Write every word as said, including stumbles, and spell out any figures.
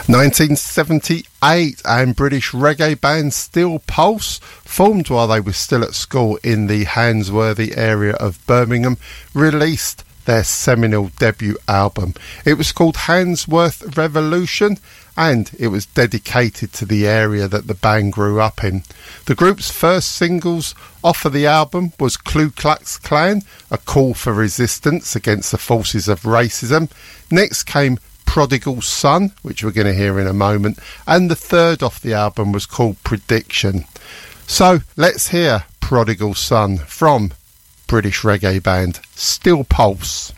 nineteen seventy-eight, and British reggae band Steel Pulse, formed while they were still at school in the Handsworthy area of Birmingham, released their seminal debut album. It was called Handsworth Revolution, and it was dedicated to the area that the band grew up in. The group's first singles off of the album was Ku Klux Klan, a call for resistance against the forces of racism. Next came Prodigal Son, which we're going to hear in a moment, and the third off the album was called Prediction. So let's hear Prodigal Son from British reggae band Steel Pulse.